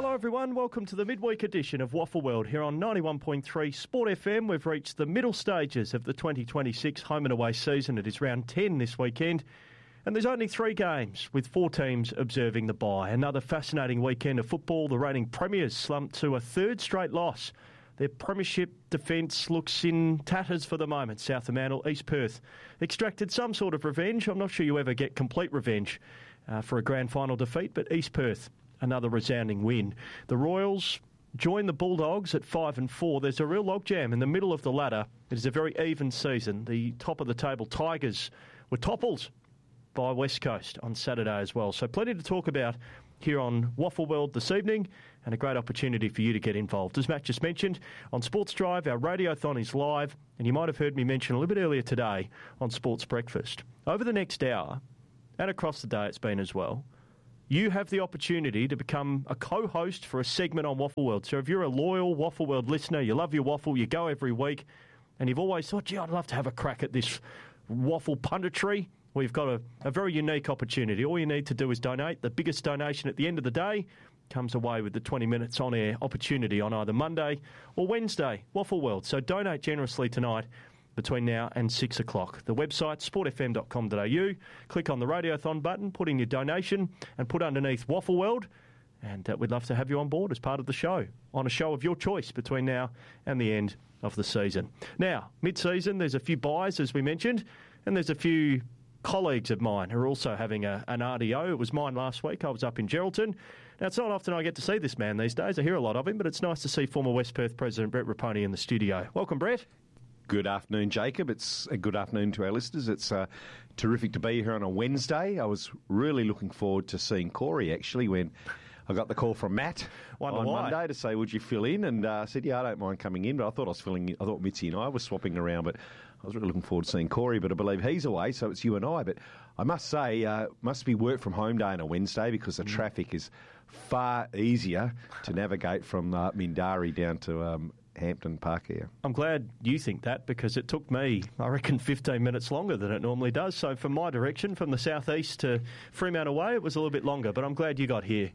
Hello everyone, welcome to the midweek edition of Waffle World here on 91.3 Sport FM. We've reached the middle stages of the 2026 home and away season. It is round 10 this weekend, and there's only 3 games with 4 teams observing the bye. Another fascinating weekend of football. The reigning premiers slumped to a third straight loss. Their premiership defence looks in tatters for the moment. South Fremantle, East Perth extracted some sort of revenge. I'm not sure you ever get complete revenge for a grand final defeat, but East Perth, another resounding win. The Royals join the Bulldogs at 5 and 4. There's a real logjam in the middle of the ladder. It is a very even season. The top of the table Tigers were toppled by West Coast on Saturday as well. So plenty to talk about here on Waffle World this evening, and a great opportunity for you to get involved. As Matt just mentioned, on Sports Drive, our Radiothon is live, and you might have heard me mention a little bit earlier today on Sports Breakfast. Over the next hour, and across the day it's been as well, you have the opportunity to become a co-host for a segment on Waffle World. So if you're a loyal Waffle World listener, you love your waffle, you go every week, and you've always thought, gee, I'd love to have a crack at this waffle punditry, well, you've got a very unique opportunity. All you need to do is donate. The biggest donation at the end of the day comes away with the 20 minutes on-air opportunity on either Monday or Wednesday, Waffle World. So donate generously tonight between now and 6 o'clock. The website, sportfm.com.au. Click on the Radiothon button, put in your donation, and put underneath Waffle World. And we'd love to have you on board as part of the show, on a show of your choice between now and the end of the season. Now, mid-season, there's a few buys, as we mentioned, and there's a few colleagues of mine who are also having an RDO. It was mine last week. I was up in Geraldton. Now, it's not often I get to see this man these days. I hear a lot of him, but it's nice to see former West Perth President Brett Raponi in the studio. Welcome, Brett. Good afternoon, Jacob. It's a good afternoon to our listeners. It's terrific to be here on a Wednesday. I was really looking forward to seeing Corey, actually, when I got the call from Matt on Monday to say, would you fill in? And I said, yeah, I don't mind coming in, but I thought I was filling in. I thought Mitzi and I were swapping around, but I was really looking forward to seeing Corey, but I believe he's away, so it's you and I. But I must say, must be work from home day on a Wednesday because the traffic is far easier to navigate from Mindari down to Hampton Park here. I'm glad you think that, because it took me, I reckon, 15 minutes longer than it normally does. So from my direction, from the southeast to Fremantle Way, it was a little bit longer, but I'm glad you got here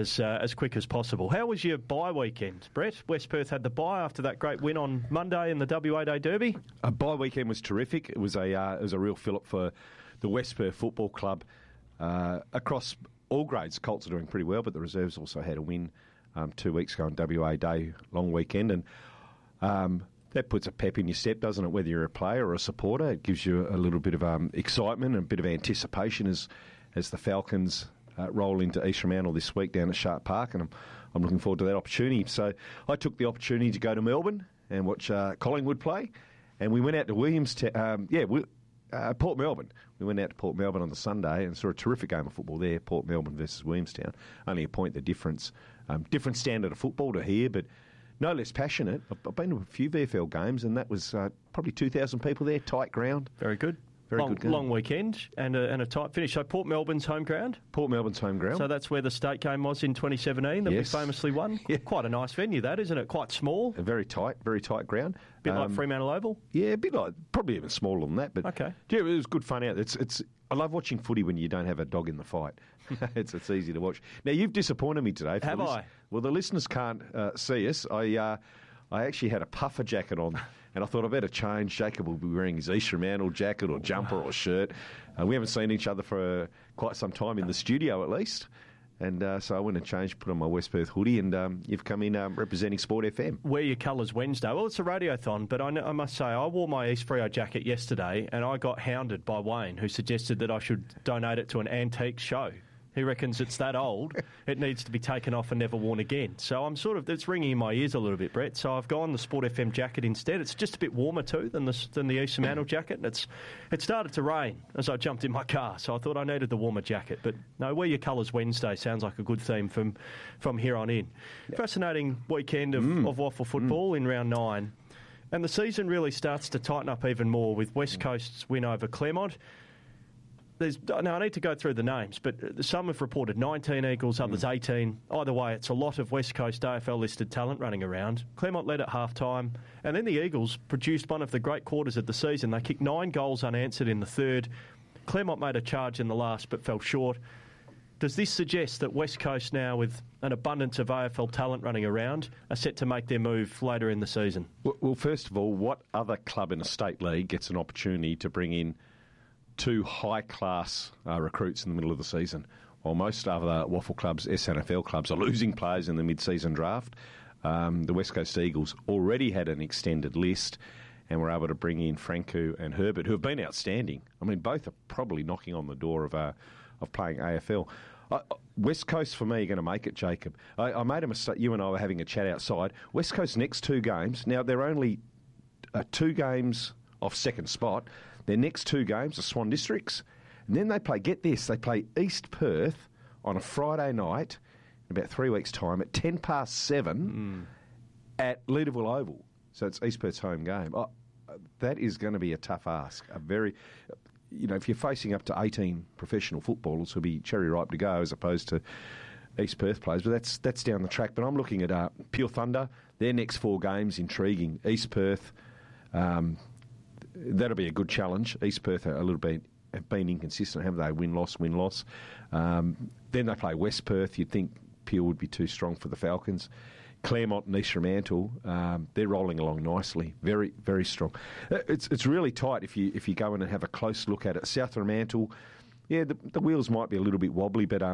as quick as possible. How was your bye weekend, Brett? West Perth had the bye after that great win on Monday in the WA Day Derby. A bye weekend was terrific. It was a real fill-up for the West Perth Football Club across all grades. Colts are doing pretty well, but the reserves also had a win 2 weeks ago on WA Day, long weekend, and that puts a pep in your step, doesn't it, whether you're a player or a supporter? It gives you a little bit of excitement and a bit of anticipation as the Falcons roll into East Fremantle this week down at Sharp Park, and I'm looking forward to that opportunity. So I took the opportunity to go to Melbourne and watch Collingwood play, and we went out to Port Melbourne. We went out to Port Melbourne on the Sunday and saw a terrific game of football there, Port Melbourne versus Williamstown. Only a point the difference. Different standard of football to here, but no less passionate. I've been to a few VFL games, and that was probably 2,000 people there, tight ground. Very good. Good game. Long weekend and a tight finish. So Port Melbourne's home ground? Port Melbourne's home ground. So that's where the state game was in 2017 that we famously won? Yeah. Quite a nice venue, that, isn't it? Quite small. Very tight ground. Bit like Fremantle Oval? Yeah, a bit like, probably even smaller than that. But okay. Yeah, it was good fun out. I love watching footy when you don't have a dog in the fight. It's easy to watch. Now, you've disappointed me today. Have I? Well, the listeners can't see us. I actually had a puffer jacket on, and I thought I better change. Jacob will be wearing his East Fremantle jacket or jumper or shirt. We haven't seen each other for quite some time in the studio, at least. And so I went and changed, put on my West Perth hoodie, and you've come in representing Sport FM. Wear your colours Wednesday. Well, it's a radiothon, but I must say, I wore my East Freo jacket yesterday, and I got hounded by Wayne, who suggested that I should donate it to an antique show. He reckons it's that old, it needs to be taken off and never worn again. So I'm it's ringing in my ears a little bit, Brett. So I've gone the Sport FM jacket instead. It's just a bit warmer too than the East Fremantle jacket. And it started to rain as I jumped in my car, so I thought I needed the warmer jacket. But no, wear your colours Wednesday sounds like a good theme from here on in. Yep. Fascinating weekend of waffle football in round 9. And the season really starts to tighten up even more with West Coast's win over Claremont. Now, I need to go through the names, but some have reported 19 Eagles, others 18. Either way, it's a lot of West Coast AFL-listed talent running around. Claremont led at half-time, and then the Eagles produced one of the great quarters of the season. They kicked 9 goals unanswered in the third. Claremont made a charge in the last, but fell short. Does this suggest that West Coast now, with an abundance of AFL talent running around, are set to make their move later in the season? Well, first of all, what other club in a state league gets an opportunity to bring in two high-class recruits in the middle of the season? While most other WAFL clubs, SNFL clubs, are losing players in the mid-season draft, the West Coast Eagles already had an extended list and were able to bring in Franco and Herbert, who have been outstanding. I mean, both are probably knocking on the door of playing AFL. West Coast, for me, are going to make it, Jacob. I made a mistake. You and I were having a chat outside. West Coast's next two games, now they're only 2 games off second spot. Their next 2 games are Swan Districts. And then they play, get this, they play East Perth on a Friday night in about 3 weeks' time at 7:10 at Leederville Oval. So it's East Perth's home game. That is going to be a tough ask. If you're facing up to 18 professional footballers who'll be cherry ripe to go as opposed to East Perth players, but that's down the track. But I'm looking at Peel Thunder, their next 4 games, intriguing. East Perth, that'll be a good challenge. East Perth are a little bit have been inconsistent, haven't they? Win-loss, win-loss. Then they play West Perth. You'd think Peel would be too strong for the Falcons. Claremont and East Fremantle, they're rolling along nicely. Very, very strong. It's really tight if you go in and have a close look at it. South Fremantle, yeah, the wheels might be a little bit wobbly, but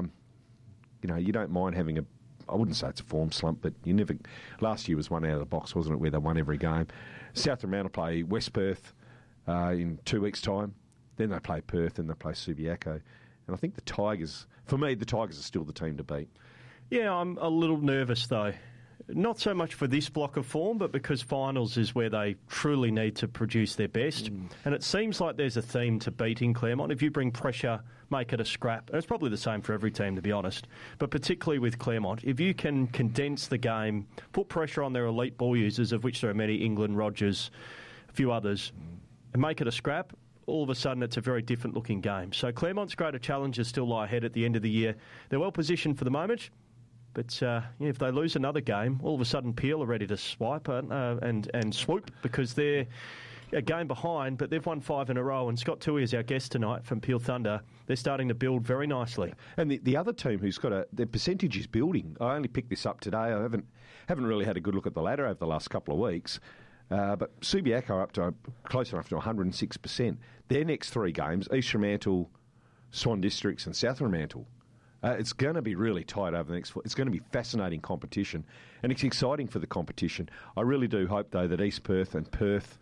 you don't mind having I wouldn't say it's a form slump, but you never. Last year was one out of the box, wasn't it? Where they won every game. South Fremantle play West Perth in 2 weeks' time. Then they play Perth and they play Subiaco. And I think the Tigers are still the team to beat. Yeah, I'm a little nervous though. Not so much for this block of form, but because finals is where they truly need to produce their best. And it seems like there's a theme to beating Claremont. If you bring pressure, make it a scrap. And it's probably the same for every team, to be honest. But particularly with Claremont, if you can condense the game, put pressure on their elite ball users, of which there are many, England, Rogers, a few others, and make it a scrap, all of a sudden it's a very different looking game. So Claremont's greater challenges still lie ahead at the end of the year. They're well positioned for the moment, but if they lose another game, all of a sudden Peel are ready to swipe and swoop because they're a game behind, but they've won 5 in a row. And Scott Toohey is our guest tonight from Peel Thunder. They're starting to build very nicely. And the other team who's got their percentage is building. I only picked this up today. I haven't really had a good look at the ladder over the last couple of weeks. But Subiaco are up to close enough to 106%. Their next 3 games, East Fremantle, Swan Districts and South Fremantle. It's going to be really tight over the next 4. It's going to be fascinating competition, and it's exciting for the competition. I really do hope, though, that East Perth and Perth,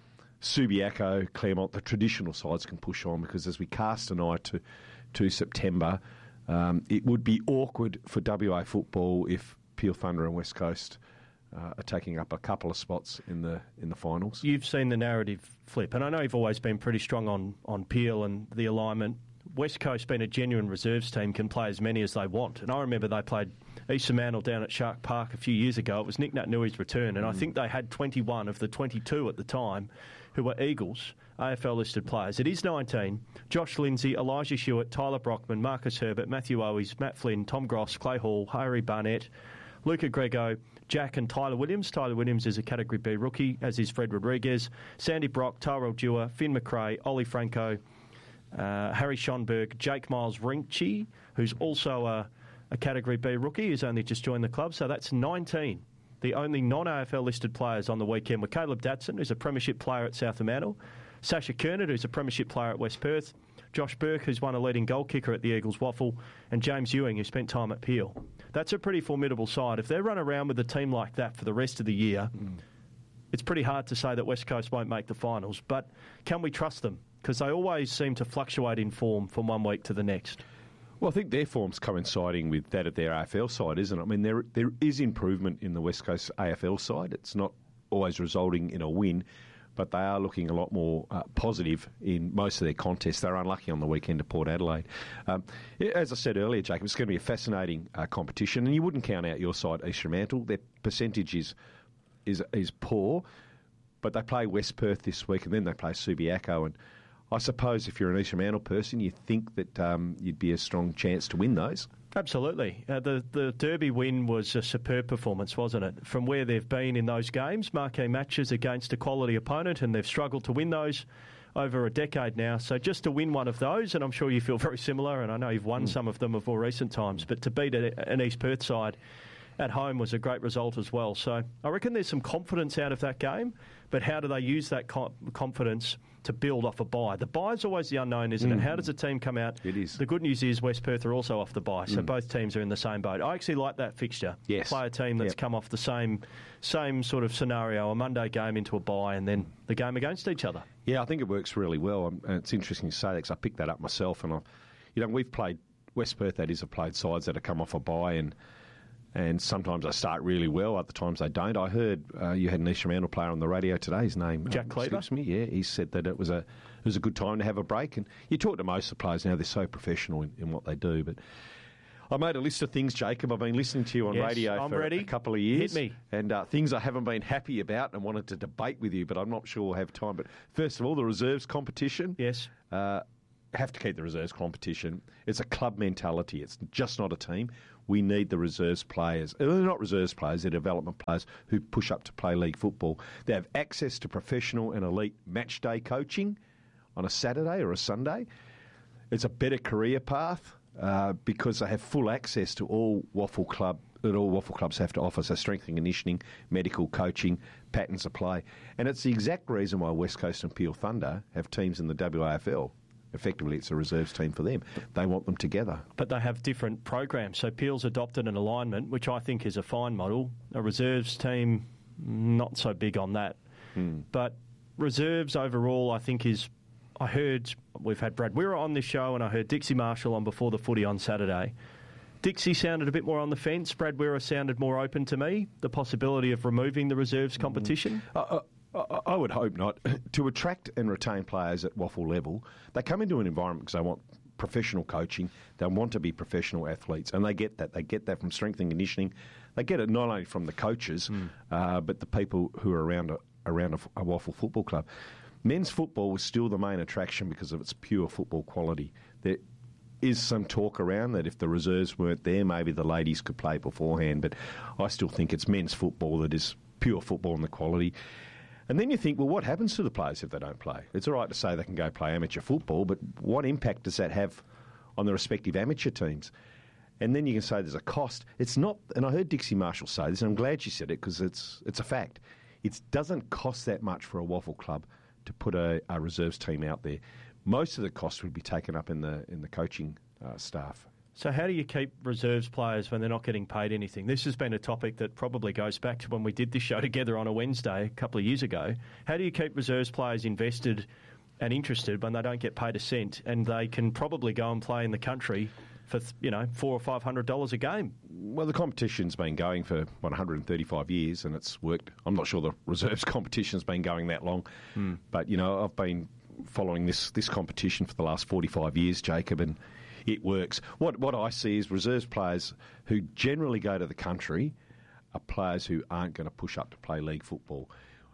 Subiaco, Claremont, the traditional sides can push on, because as we cast an eye to September, it would be awkward for WA football if Peel Thunder and West Coast are taking up a couple of spots in the finals. You've seen the narrative flip, and I know you've always been pretty strong on Peel and the alignment. West Coast, being a genuine reserves team, can play as many as they want. And I remember they played East Fremantle down at Shark Park a few years ago. It was Nick Nainui's return, and I think they had 21 of the 22 at the time who were Eagles, AFL-listed players. It is 19. Josh Lindsay, Elijah Hewitt, Tyler Brockman, Marcus Herbert, Matthew Owies, Matt Flynn, Tom Gross, Clay Hall, Harry Barnett, Luca Grego, Jack and Tyler Williams. Tyler Williams is a Category B rookie, as is Fred Rodriguez. Sandy Brock, Tyrell Dewar, Finn McRae, Ollie Franco, Harry Schonberg, Jake Miles Rinchi, who's also a Category B rookie, who's only just joined the club. So that's 19. The only non-AFL listed players on the weekend were Caleb Datson, who's a premiership player at South Fremantle, Sasha Kernett, who's a premiership player at West Perth, Josh Burke, who's won a leading goal kicker at the Eagles Waffle, and James Ewing, who spent time at Peel. That's a pretty formidable side. If they run around with a team like that for the rest of the year, it's pretty hard to say that West Coast won't make the finals. But can we trust them? Because they always seem to fluctuate in form from one week to the next. Well, I think their form's coinciding with that of their AFL side, isn't it? I mean, there is improvement in the West Coast AFL side. It's not always resulting in a win, but they are looking a lot more positive in most of their contests. They're unlucky on the weekend to Port Adelaide. As I said earlier, Jacob, it's going to be a fascinating competition, and you wouldn't count out your side, East Fremantle. Their percentage is poor, but they play West Perth this week, and then they play Subiaco. And I suppose if you're an East Fremantle person, you think that you'd be a strong chance to win those. Absolutely. The Derby win was a superb performance, wasn't it? From where they've been in those games, marquee matches against a quality opponent, and they've struggled to win those. over a decade now. So just to win one of those, and I'm sure you feel very similar, and I know you've won some of them of more recent times, but to beat an East Perth side at home was a great result as well. So I reckon there's some confidence out of that game, but how do they use that confidence to build off a bye? The bye is always the unknown, isn't it? How does a team come out? It is. The good news is West Perth are also off the bye, so both teams are in the same boat. I actually like that fixture. Yes. Play a team that's come off the same sort of scenario, a Monday game into a bye, and then the game against each other. Yeah, I think it works really well. And it's interesting to say that because I picked that up myself. And, we've played, West Perth, that is, have played sides that have come off a bye, and sometimes they start really well, other times they don't. I heard you had an East Fremantle player on the radio today. His name Jack Cleaver. Me. Yeah, he said that it was a good time to have a break. And you talk to most of the players now; they're so professional in what they do. But I made a list of things, Jacob. I've been listening to you on radio for a couple of years. Hit me. And things I haven't been happy about and wanted to debate with you, but I'm not sure we'll have time. But first of all, the reserves competition. Yes. Have to keep the reserves competition. It's a club mentality. It's just not a team. We need the reserves players. They're not reserves players, they're development players who push up to play league football. They have access to professional and elite match day coaching on a Saturday or a Sunday. It's a better career path because they have full access to all Waffle clubs have to offer, so strength and conditioning, medical coaching, patterns of play. And it's the exact reason why West Coast and Peel Thunder have teams in the WAFL. Effectively, it's a reserves team for them. They want them together. But they have different programs. So Peel's adopted an alignment, which I think is a fine model. A reserves team, not so big on that. But reserves overall, I think I heard, we've had Brad Weir on this show, and I heard Dixie Marshall on Before the Footy on Saturday. Dixie sounded a bit more on the fence. Brad Weir sounded more open to me, the possibility of removing the reserves competition. I would hope not. To attract and retain players at Waffle level, they come into an environment because they want professional coaching. They want to be professional athletes, and they get that. They get that from strength and conditioning. They get it not only from the coaches, but the people who are around a Waffle football club. Men's football was still the main attraction because of its pure football quality. There is some talk around that if the reserves weren't there, maybe the ladies could play beforehand, but I still think it's men's football that is pure football and the quality. And then you think, well, what happens to the players if they don't play? It's all right to say they can go play amateur football, but what impact does that have on the respective amateur teams? And then you can say there's a cost. It's not, and I heard Dixie Marshall say this, and I'm glad she said it because it's a fact. It doesn't cost that much for a Waffle club to put a reserves team out there. Most of the cost would be taken up in the coaching staff. So how do you keep reserves players when they're not getting paid anything? This has been a topic that probably goes back to when we did this show together on a Wednesday a couple of years ago. How do you keep reserves players invested and interested when they don't get paid a cent and they can probably go and play in the country for $400 or $500 a game? Well, the competition's been going for 135 years and it's worked. I'm not sure the reserves competition's been going that long, but I've been following this competition for the last 45 years, Jacob, and it works. What I see is reserves players who generally go to the country are players who aren't going to push up to play league football.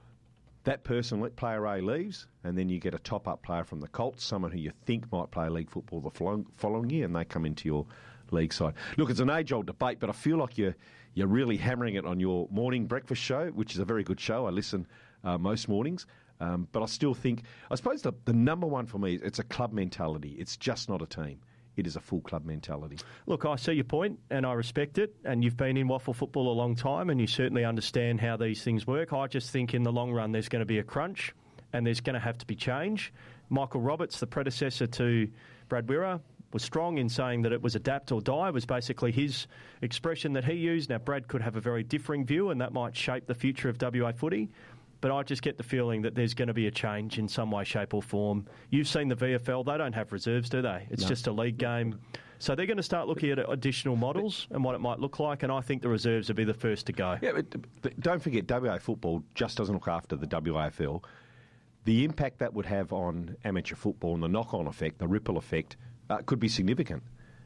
That person, player A, leaves, and then you get a top-up player from the Colts, someone who you think might play league football the following year, and they come into your league side. Look, it's an age-old debate, but I feel like you're really hammering it on your morning breakfast show, which is a very good show. I listen most mornings. But I still think, I suppose the number one for me, it's a club mentality. It's just not a team. It is a full club mentality. Look, I see your point and I respect it, and you've been in Waffle football a long time and you certainly understand how these things work. I just think in the long run there's going to be a crunch and there's going to have to be change. Michael Roberts, the predecessor to Brad Weir, was strong in saying that it was adapt or die, was basically his expression that he used. Now, Brad could have a very differing view and that might shape the future of WA footy. But I just get the feeling that there's going to be a change in some way, shape or form. You've seen the VFL. They don't have reserves, do they? It's just a league game. So they're going to start looking at additional models and what it might look like, and I think the reserves will be the first to go. Yeah, but don't forget, WA football just doesn't look after the WAFL. The impact that would have on amateur football and the knock-on effect, the ripple effect, could be significant.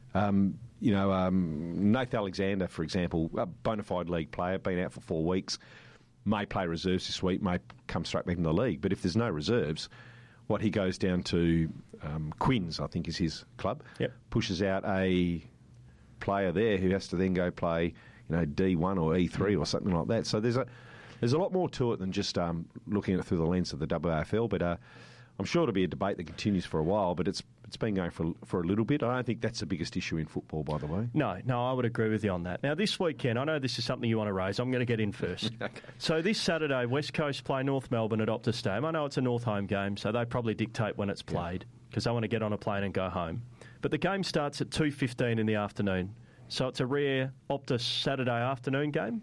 Nath Alexander, for example, a bona fide league player, been out for 4 weeks, may play reserves this week, may come straight back in the league. But if there's no reserves, what he goes down to Quins, I think is his club, pushes out a player there who has to then go play, D1 or E3 or something like that. So there's a lot more to it than just looking at it through the lens of the WAFL. But I'm sure it'll be a debate that continues for a while, but it's been going for a little bit. I don't think that's the biggest issue in football, by the way. No, I would agree with you on that. Now, this weekend, I know this is something you want to raise. I'm going to get in first. Okay. So this Saturday, West Coast play North Melbourne at Optus Stadium. I know it's a North home game, so they probably dictate when it's played because they want to get on a plane and go home. But the game starts at 2:15 in the afternoon, so it's a rare Optus Saturday afternoon game.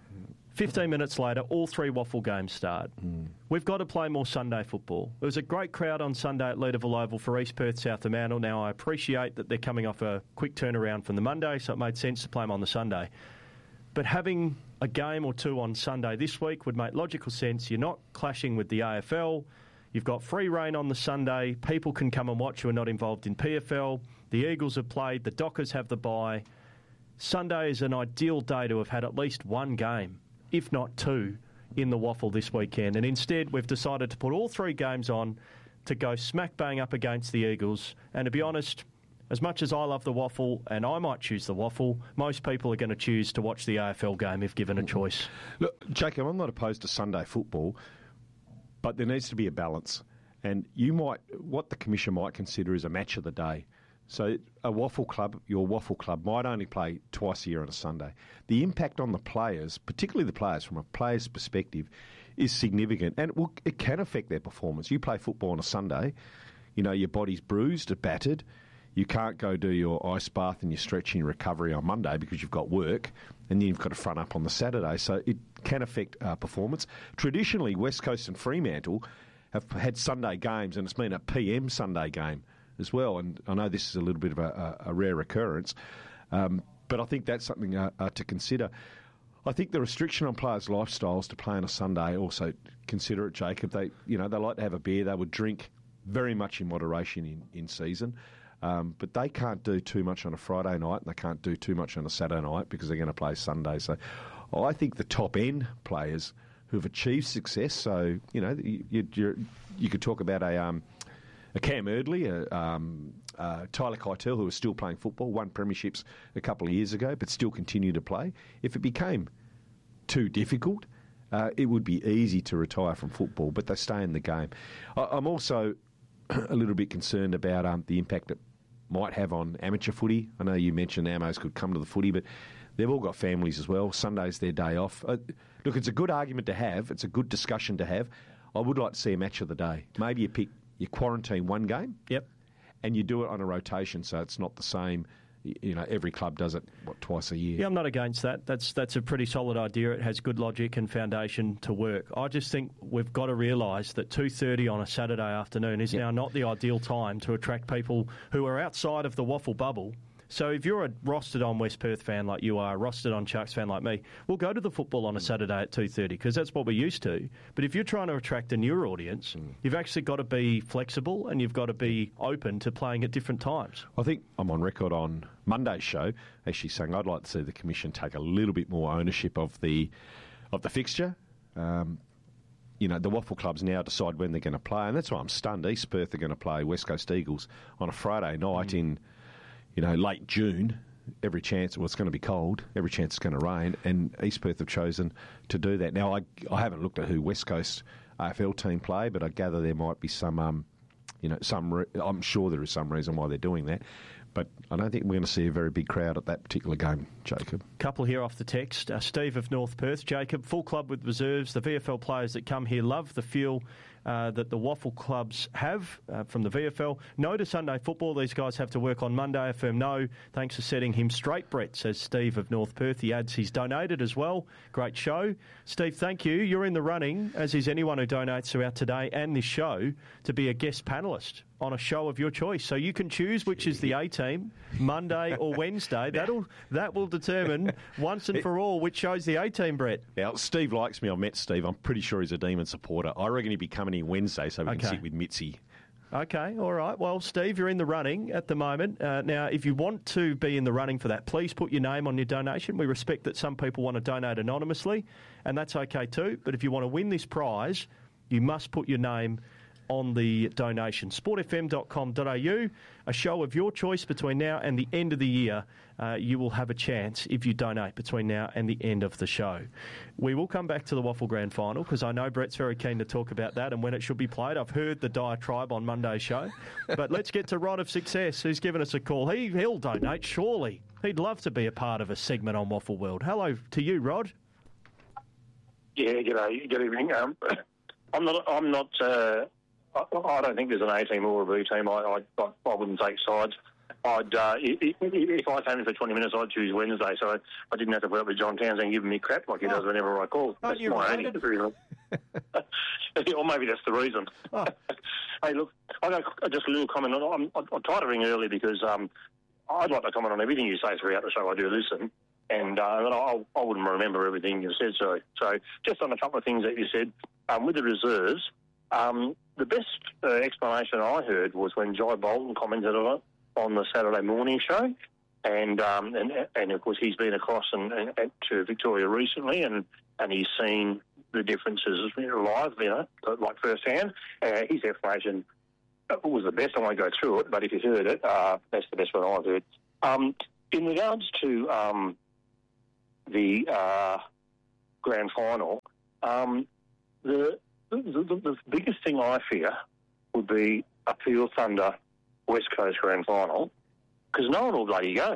15 minutes later, all three Waffle games start. We've got to play more Sunday football. There was a great crowd on Sunday at Leederville Oval for East Perth South Fremantle. Now, I appreciate that they're coming off a quick turnaround from the Monday, so it made sense to play them on the Sunday. But having a game or two on Sunday this week would make logical sense. You're not clashing with the AFL. You've got free reign on the Sunday. People can come and watch who are not involved in PFL. The Eagles have played. The Dockers have the bye. Sunday is an ideal day to have had at least one game, if not two, in the Waffle this weekend. And instead, we've decided to put all three games on to go smack bang up against the Eagles. And to be honest, as much as I love the Waffle, and I might choose the Waffle, most people are going to choose to watch the AFL game if given a choice. Look, Jacob, I'm not opposed to Sunday football, but there needs to be a balance. And what the Commission might consider is a match of the day. So a Waffle club, your Waffle club, might only play twice a year on a Sunday. The impact on the players, particularly the players from a player's perspective, is significant. And it can affect their performance. You play football on a Sunday, your body's bruised, battered. You can't go do your ice bath and your stretching recovery on Monday because you've got work, and then you've got to front up on the Saturday. So it can affect performance. Traditionally, West Coast and Fremantle have had Sunday games, and it's been a PM Sunday game as well. And I know this is a little bit of a rare occurrence, but I think that's something to consider. I think the restriction on players' lifestyles to play on a Sunday also consider it, Jacob. They like to have a beer. They would drink very much in moderation in season. But they can't do too much on a Friday night, and they can't do too much on a Saturday night because they're going to play Sunday. So I think the top-end players who've achieved success, so, you could talk about a Cam Erdley, Tyler Keitel, who was still playing football, won premierships a couple of years ago, but still continue to play. If it became too difficult, it would be easy to retire from football, but they stay in the game. I'm also a little bit concerned about the impact it might have on amateur footy. I know you mentioned Amos could come to the footy, but they've all got families as well. Sunday's their day off. Look, it's a good argument to have. It's a good discussion to have. I would like to see a match of the day. Maybe you quarantine one game. Yep. And you do it on a rotation, so it's not the same. Every club does it, twice a year? Yeah, I'm not against that. That's a pretty solid idea. It has good logic and foundation to work. I just think we've got to realise that 2:30 on a Saturday afternoon is now not the ideal time to attract people who are outside of the Waffle bubble. So if you're a rostered-on West Perth fan like you are, a rostered-on Sharks fan like me, we'll go to the football on a Saturday at 2:30 because that's what we're used to. But if you're trying to attract a newer audience, you've actually got to be flexible and you've got to be open to playing at different times. I think I'm on record on Monday's show actually saying I'd like to see the Commission take a little bit more ownership of the fixture. The Waffle clubs now decide when they're going to play, and that's why I'm stunned. East Perth are going to play West Coast Eagles on a Friday night in late June. Every chance, it's going to be cold, every chance it's going to rain, and East Perth have chosen to do that. Now, I haven't looked at who West Coast AFL team play, but I gather there might be some, I'm sure there is some reason why they're doing that. But I don't think we're going to see a very big crowd at that particular game, Jacob. Couple here off the text. Steve of North Perth. Jacob, full club with reserves. The VFL players that come here love the fuel that the Waffle clubs have from the VFL. No to Sunday football. These guys have to work on Monday. I affirm no. Thanks for setting him straight, Brett, says Steve of North Perth. He adds he's donated as well. Great show. Steve, thank you. You're in the running, as is anyone who donates throughout today and this show, to be a guest panellist on a show of your choice. So you can choose which is the A-team, Monday or Wednesday. That will determine once and for all which show's the A-team, Brett. Now, Steve likes me. I've met Steve. I'm pretty sure he's a Demon supporter. I reckon he'd be coming in Wednesday so we can sit with Mitzi. Okay, all right. Well, Steve, you're in the running at the moment. Now, if you want to be in the running for that, please put your name on your donation. We respect that some people want to donate anonymously, and that's okay too. But if you want to win this prize, you must put your name on the donation. sportfm.com.au, a show of your choice between now and the end of the year. You will have a chance if you donate between now and the end of the show. We will come back to the Waffle Grand Final because I know Brett's very keen to talk about that and when it should be played. I've heard the diatribe on Monday's show. But let's get to Rod of Success, who's given us a call. He'll donate, surely. He'd love to be a part of a segment on Waffle World. Hello to you, Rod. Yeah, good evening. I don't think there's an A team or a B team. I wouldn't take sides. If I came in for 20 minutes, I'd choose Wednesday, so I didn't have to put up with John Townsend giving me crap like he does whenever I call. Aren't you related? Or maybe that's the reason. Oh. Hey, look, just a little comment. I tried to ring early because I'd like to comment on everything you say throughout the show. I do listen, and I wouldn't remember everything you said. So just on a couple of things that you said, with the reserves, the best explanation I heard was when Jai Bolton commented on it on the Saturday morning show, and of course he's been across to Victoria recently, and he's seen the differences live, like firsthand. His explanation was the best. I won't go through it, but if you heard it, that's the best one I've heard. In regards to the grand final, the biggest thing I fear would be a Peel Thunder West Coast grand final, because no one will bloody go.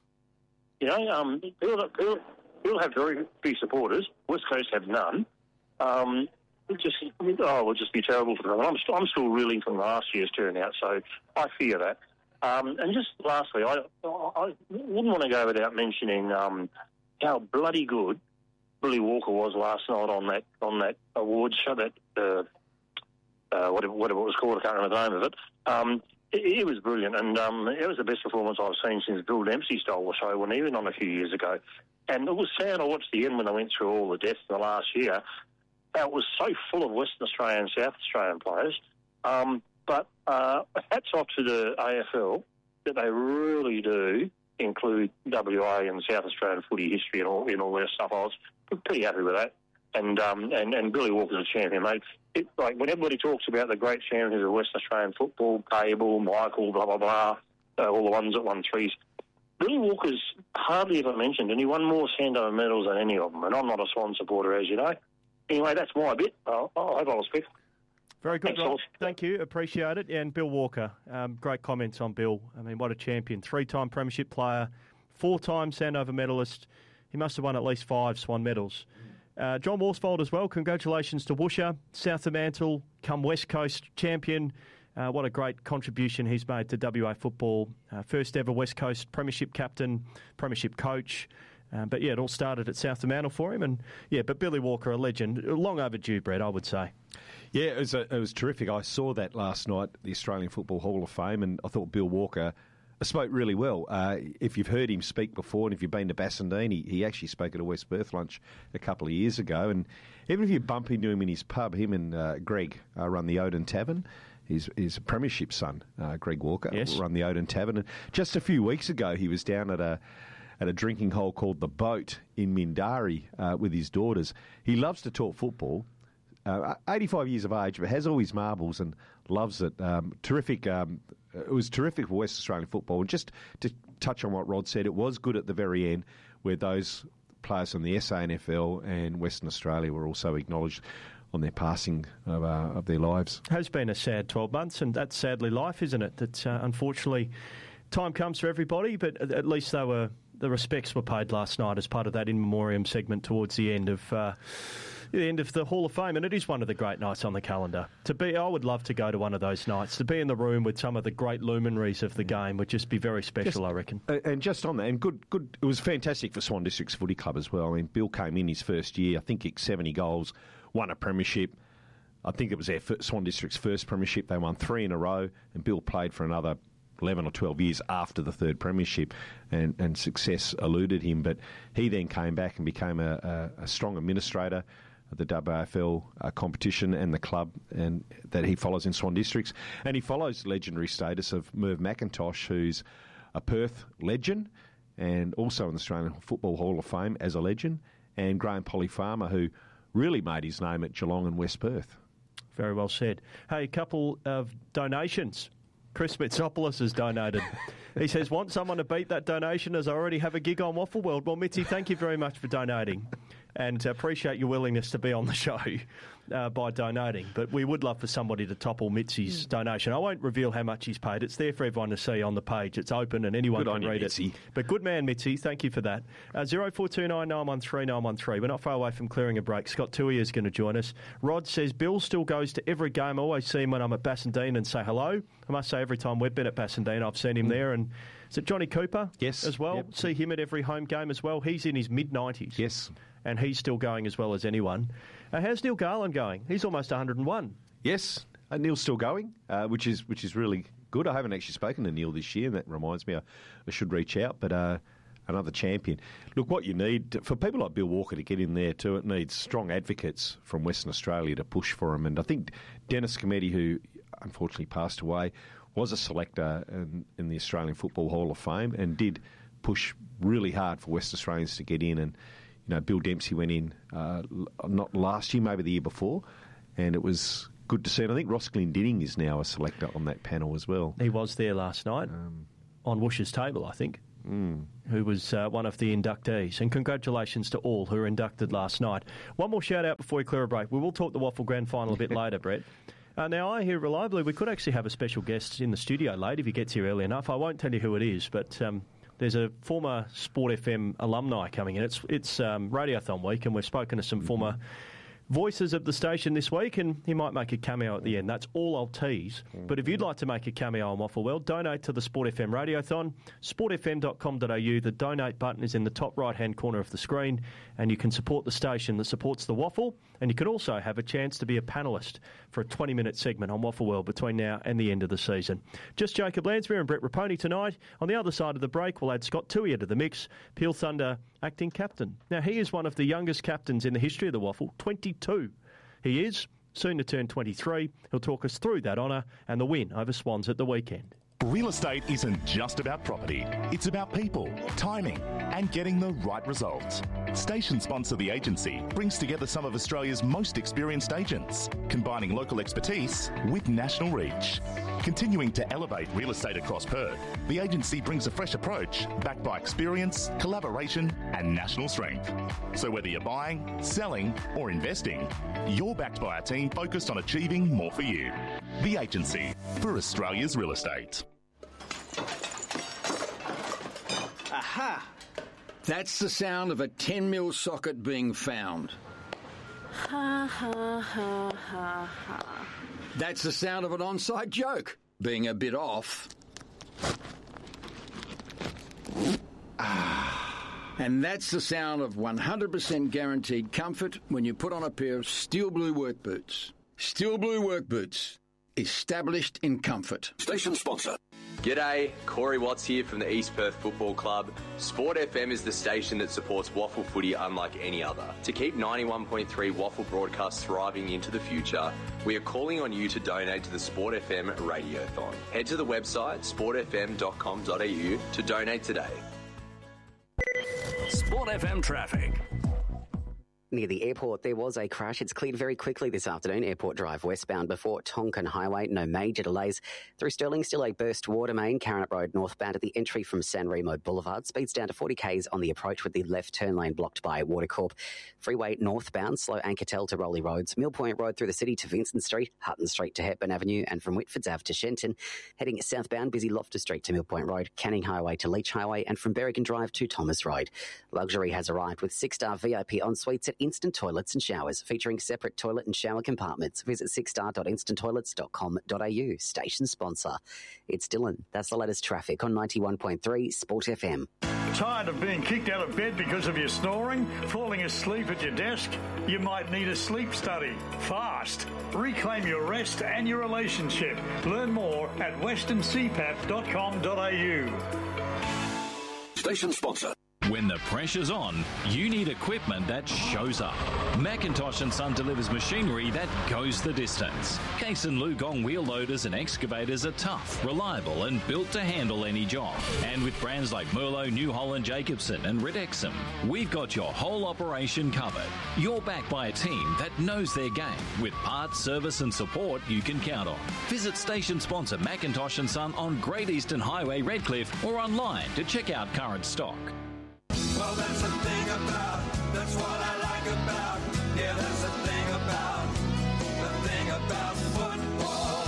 Peel have very few supporters. West Coast have none. It will just be terrible for them. I'm still reeling from last year's turnout, so I fear that. And just lastly, I wouldn't want to go without mentioning how bloody good Billy Walker was last night on that awards show, that whatever it was called, I can't remember the name of it. It was brilliant, and it was the best performance I've seen since Bill Dempsey stole the show, when even on a few years ago. And it was sad. I watched the end when they went through all the deaths in the last year. It was so full of Western Australian and South Australian players. But hats off to the AFL that they really do include WA and South Australian footy history and all their stuff. I was pretty happy with that. And Billy Walker's a champion, mate. Like when everybody talks about the great champions of Western Australian football, Cable, Michael, blah, blah, blah, all the ones that won threes, Billy Walker's hardly ever mentioned, and he won more Sandover medals than any of them. And I'm not a Swan supporter, as you know. Anyway, that's my bit. I hope I was quick. Very good, Rob. Thank you. Appreciate it. And Bill Walker, great comments on Bill. I mean, what a champion. 3-time premiership player, 4-time Sandover medalist. He must have won at least 5 Swan medals. John Worsfold as well. Congratulations to Woosha, South Fremantle, come West Coast champion. What a great contribution he's made to WA football. First ever West Coast premiership captain, premiership coach. But yeah, it all started at South Fremantle for him. And yeah, but Billy Walker, a legend. Long overdue, Brett, I would say. Yeah, it was terrific. I saw that last night, the Australian Football Hall of Fame, and I thought Bill Walker spoke really well. If you've heard him speak before, and if you've been to Bassendean, he actually spoke at a West Perth lunch a couple of years ago. And even if you bump into him in his pub, him and Greg run the Odin Tavern. His premiership son, Greg Walker, yes, run the Odin Tavern. And just a few weeks ago, he was down at a drinking hole called The Boat in Mindarie with his daughters. He loves to talk football. 85 years of age, but has all his marbles and loves it. Terrific. It was terrific for West Australian football. And just to touch on what Rod said, it was good at the very end, where those players from the SANFL and Western Australia were also acknowledged on their passing of their lives. Has been a sad 12 months, and that's sadly life, isn't it? That unfortunately time comes for everybody, but at least the respects were paid last night as part of that in memoriam segment towards the end of the Hall of Fame, and it is one of the great nights on the calendar. I would love to go to one of those nights. To be in the room with some of the great luminaries of the game would just be very special, I reckon. And just on that, and good. It was fantastic for Swan Districts Footy Club as well. I mean, Bill came in his first year, I think kicked 70 goals, won a premiership. I think it was their Swan District's first premiership. They won 3 in a row, and Bill played for another 11 or 12 years after the third premiership, and success eluded him. But he then came back and became a strong administrator of the WAFL competition and the club, and that he follows in Swan Districts. And he follows the legendary status of Merv McIntosh, who's a Perth legend and also in the Australian Football Hall of Fame as a legend, and Graham Polly-Farmer, who really made his name at Geelong and West Perth. Very well said. Hey, a couple of donations. Chris Mitsopoulos has donated. He says, want someone to beat that donation as I already have a gig on Waffle World. Well, Mitzi, thank you very much for donating and appreciate your willingness to be on the show by donating. But we would love for somebody to topple Mitzi's donation. I won't reveal how much he's paid. It's there for everyone to see on the page. It's open and anyone can read it. But good man, Mitzi. Thank you for that. 0429 913 913. We're not far away from clearing a break. Scott Tui is going to join us. Rod says, Bill still goes to every game. I always see him when I'm at Bassendean and say hello. I must say every time we've been at Bassendean, I've seen him there. And is it Johnny Cooper? Yes. As well? Yep. See him at every home game as well. He's in his mid-90s. Yes. And he's still going as well as anyone. How's Neil Garland going? He's almost 101. Yes, Neil's still going, which is really good. I haven't actually spoken to Neil this year, and that reminds me I should reach out, but another champion. Look, what you need, for people like Bill Walker to get in there too, it needs strong advocates from Western Australia to push for him. And I think Dennis Cometti, who unfortunately passed away, was a selector in the Australian Football Hall of Fame and did push really hard for West Australians to get in. And Bill Dempsey went in not last year, maybe the year before, and it was good to see. And I think Ross Glendinning is now a selector on that panel as well. He was there last night on Woosh's table, I think, who was one of the inductees. And congratulations to all who were inducted last night. One more shout-out before we clear a break. We will talk the Waffle Grand Final a bit later, Brett. Now, I hear reliably we could actually have a special guest in the studio late if he gets here early enough. I won't tell you who it is, but there's a former Sport FM alumni coming in. It's Radiothon week, and we've spoken to some former voices of the station this week, and he might make a cameo at the end. That's all I'll tease. But if you'd like to make a cameo on Waffle World, donate to the Sport FM Radiothon, sportfm.com.au. The donate button is in the top right-hand corner of the screen, and you can support the station that supports the Waffle, and you can also have a chance to be a panellist for a 20-minute segment on Waffle World between now and the end of the season. Just Jacob Lansbury and Brett Raponi tonight. On the other side of the break, we'll add Scott Tui to the mix, Peel Thunder acting captain. Now, he is one of the youngest captains in the history of the Waffle, 22. He is, soon to turn 23. He'll talk us through that honour and the win over Swans at the weekend. Real estate isn't just about property. It's about people, timing, and getting the right results. Station sponsor The Agency brings together some of Australia's most experienced agents, combining local expertise with national reach. Continuing to elevate real estate across Perth, The Agency brings a fresh approach backed by experience, collaboration, and national strength. So whether you're buying, selling, or investing, you're backed by a team focused on achieving more for you. The Agency, for Australia's real estate. Aha! That's the sound of a 10mm socket being found. Ha ha ha ha ha. That's the sound of an on-site joke being a bit off. And that's the sound of 100% guaranteed comfort when you put on a pair of Steel Blue work boots. Steel Blue work boots. Established in comfort. Station sponsor. G'day, Corey Watts here from the East Perth Football Club. Sport FM is the station that supports Waffle footy unlike any other. To keep 91.3 Waffle broadcasts thriving into the future, we are calling on you to donate to the Sport FM Radiothon. Head to the website sportfm.com.au to donate today. Sport FM traffic. Near the airport, there was a crash. It's cleared very quickly this afternoon. Airport Drive westbound before Tonkin Highway. No major delays. Through Stirling, still a burst water main. Karrinyup Road northbound at the entry from San Remo Boulevard. Speeds down to 40 k's on the approach with the left turn lane blocked by Watercorp. Freeway northbound, slow Ankertel to Rowley Roads. Mill Point Road through the city to Vincent Street. Hutton Street to Hepburn Avenue. And from Whitfords Ave to Shenton. Heading southbound, busy Loftus Street to Mill Point Road. Canning Highway to Leach Highway. And from Berrigan Drive to Thomas Road. Luxury has arrived with 6-star VIP en-suites at Instant Toilets and Showers, featuring separate toilet and shower compartments. Visit 6star.instanttoilets.com.au. Station sponsor. It's Dylan. That's the latest traffic on 91.3 Sport FM. Tired of being kicked out of bed because of your snoring? Falling asleep at your desk? You might need a sleep study. Fast. Reclaim your rest and your relationship. Learn more at westerncpap.com.au. Station sponsor. When the pressure's on, you need equipment that shows up. Macintosh & Son delivers machinery that goes the distance. Case and Lugong wheel loaders and excavators are tough, reliable and built to handle any job. And with brands like Merlo, New Holland, Jacobson and Ridexum, we've got your whole operation covered. You're backed by a team that knows their game with parts, service and support you can count on. Visit station sponsor Macintosh & Son on Great Eastern Highway, Redcliffe, or online to check out current stock. Well, that's the thing about, that's what I like about, yeah, that's the thing about football.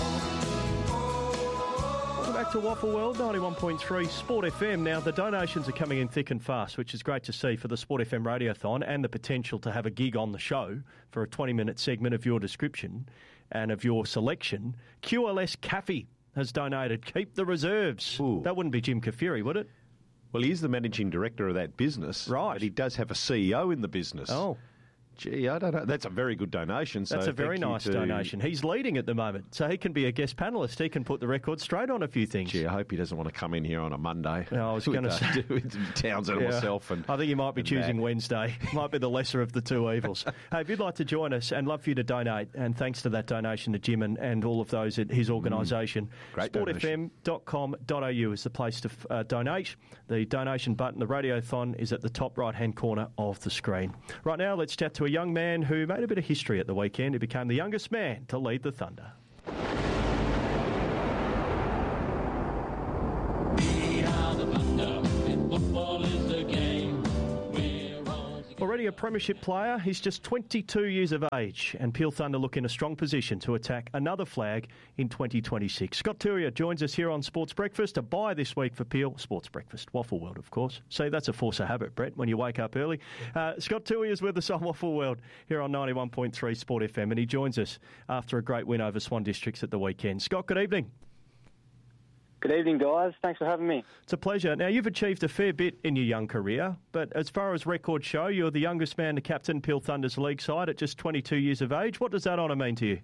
Welcome back to Waffle World, 91.3 Sport FM. Now, the donations are coming in thick and fast, which is great to see for the Sport FM Radiothon and the potential to have a gig on the show for a 20-minute segment of your description and of your selection. QLS Cafe has donated Keep the Reserves. Ooh. That wouldn't be Jim Kafiri, would it? Well, he is the managing director of that business. Right. But he does have a CEO in the business. Oh. Gee, I don't know. That's a very good donation. That's a very nice donation. He's leading at the moment, so he can be a guest panellist. He can put the record straight on a few things. Gee, I hope he doesn't want to come in here on a Monday. No, I was going to say with Townsend and myself. And I think he might be choosing that. Wednesday. Might be the lesser of the two evils. Hey, if you'd like to join us, and love for you to donate, and thanks to that donation to Jim and all of those at his organisation, sportfm.com.au is the place to donate. The donation button, the Radiothon, is at the top right-hand corner of the screen. Right now, let's chat to a young man who made a bit of history at the weekend. He became the youngest man to lead the Thunder. We are the Thunder, and football is the game. Already a premiership player, he's just 22 years of age, and Peel Thunder look in a strong position to attack another flag in 2026. Scott Turia joins us here on Sports Breakfast, a bye this week for Peel. Sports Breakfast, Waffle World, of course. See, that's a force of habit, Brett, when you wake up early. Scott Turia is with us on Waffle World here on 91.3 Sport FM, and he joins us after a great win over Swan Districts at the weekend. Scott, good evening. Good evening, guys. Thanks for having me. It's a pleasure. Now, you've achieved a fair bit in your young career, but as far as records show, you're the youngest man to captain Peel Thunder's league side at just 22 years of age. What does that honour mean to you? It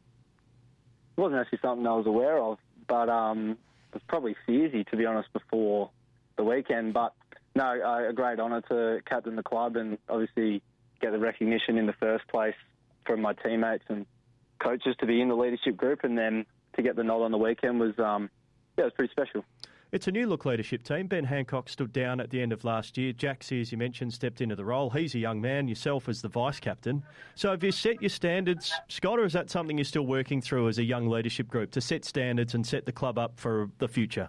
wasn't actually something I was aware of, but it was probably easy, to be honest, before the weekend. But no, a great honour to captain the club and obviously get the recognition in the first place from my teammates and coaches to be in the leadership group, and then to get the nod on the weekend was... it was pretty special. It's a new-look leadership team. Ben Hancock stood down at the end of last year. Jaxie, as you mentioned, stepped into the role. He's a young man, yourself as the vice-captain. So have you set your standards, Scott, or is that something you're still working through as a young leadership group, to set standards and set the club up for the future?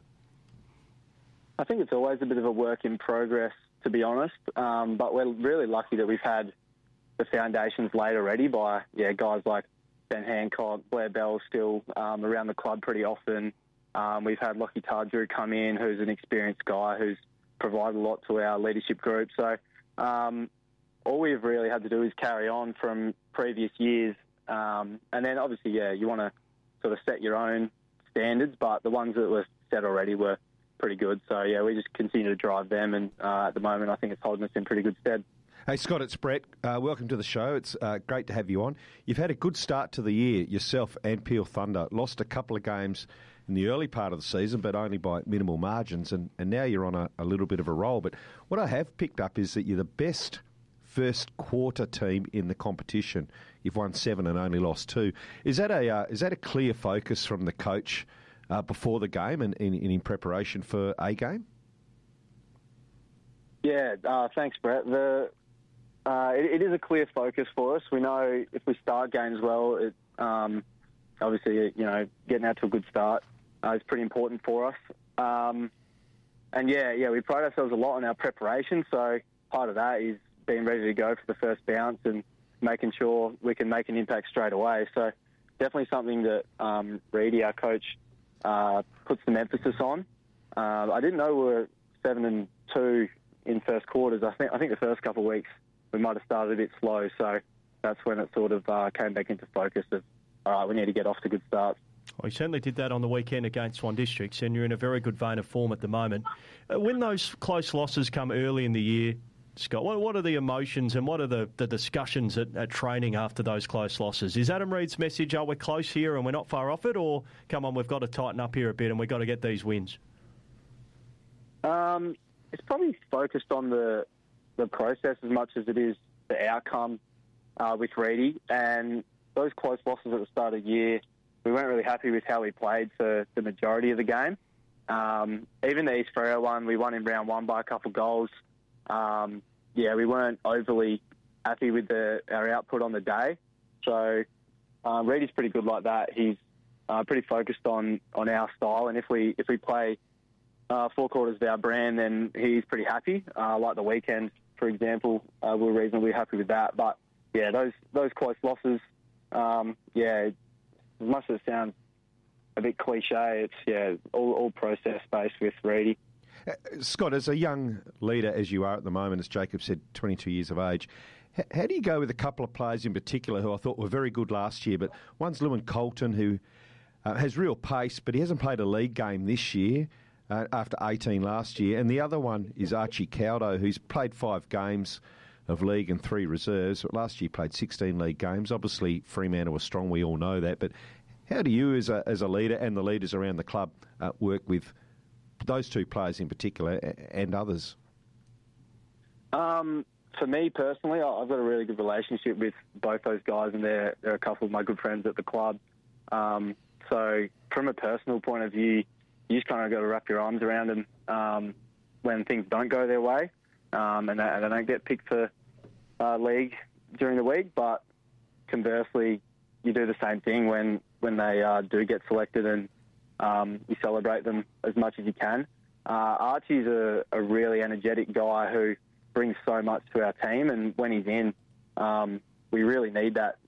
I think it's always a bit of a work in progress, to be honest. But we're really lucky that we've had the foundations laid already by guys like Ben Hancock, Blair Bell still around the club pretty often. We've had Lockie Tardrew come in, who's an experienced guy who's provided a lot to our leadership group. So all we've really had to do is carry on from previous years. And then obviously, you want to sort of set your own standards, but the ones that were set already were pretty good. So, we just continue to drive them. And at the moment, I think it's holding us in pretty good stead. Hey, Scott, it's Brett. Welcome to the show. It's great to have you on. You've had a good start to the year, yourself and Peel Thunder. Lost a couple of games in the early part of the season, but only by minimal margins, and now you're on a little bit of a roll. But what I have picked up is that you're the best first quarter team in the competition. You've won 7 and only lost 2. Is that a clear focus from the coach before the game and in preparation for a game? Yeah, thanks, Brett. It is a clear focus for us. We know if we start games well, obviously, getting out to a good start is pretty important for us. And we pride ourselves a lot on our preparation. So part of that is being ready to go for the first bounce and making sure we can make an impact straight away. So definitely something that Reedy, our coach, puts some emphasis on. I didn't know we were 7-2 in first quarters. I think the first couple of weeks we might have started a bit slow. So that's when it sort of came back into focus of, all right, we need to get off to good starts. Well, you certainly did that on the weekend against Swan Districts, and you're in a very good vein of form at the moment. When those close losses come early in the year, Scott, what are the emotions and what are the discussions at training after those close losses? Is Adam Reid's message, we're close here and we're not far off it, or come on, we've got to tighten up here a bit and we've got to get these wins? it's probably focused on the process as much as it is the outcome with Reedy. And those close losses at the start of the year, we weren't really happy with how we played for the majority of the game. Even the East Freo one, we won in round one by a couple of goals. We weren't overly happy with our output on the day. So Reedy's pretty good like that. He's pretty focused on our style, and if we play 4 quarters of our brand, then he's pretty happy. Like the weekend, for example, we're reasonably happy with that. But yeah, those close losses, as much as it sounds a bit cliche, it's all process based with Reedy. Scott, as a young leader as you are at the moment, as Jacob said, 22 years of age, how do you go with a couple of players in particular who I thought were very good last year? But one's Lewin Colton, who has real pace, but he hasn't played a league game this year after 18 last year. And the other one is Archie Caudo, who's played 5 games of league and 3 reserves. But last year he played 16 league games. Obviously, Fremantle was strong. We all know that. But how do you, as a leader and the leaders around the club, work with those 2 players in particular and others? For me personally, I've got a really good relationship with both those guys, and they're a couple of my good friends at the club. So from a personal point of view, you just kind of got to wrap your arms around them when things don't go their way, and they don't get picked for league during the week. But conversely, you do the same thing when they do get selected, and you celebrate them as much as you can. Archie's a really energetic guy who brings so much to our team, and when he's in, we really need that